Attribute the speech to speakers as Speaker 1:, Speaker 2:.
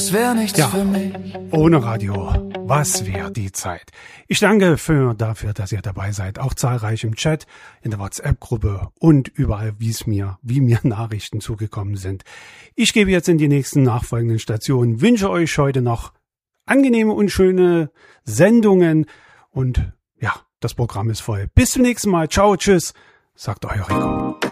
Speaker 1: Es wäre nichts für mich.
Speaker 2: Ohne Radio, was wäre die Zeit? Ich danke dafür, dass ihr dabei seid, auch zahlreich im Chat, in der WhatsApp-Gruppe und überall, wie mir Nachrichten zugekommen sind. Ich gebe jetzt in die nächsten nachfolgenden Stationen, wünsche euch heute noch angenehme und schöne Sendungen und ja, das Programm ist voll. Bis zum nächsten Mal. Ciao, tschüss, sagt euer Rico.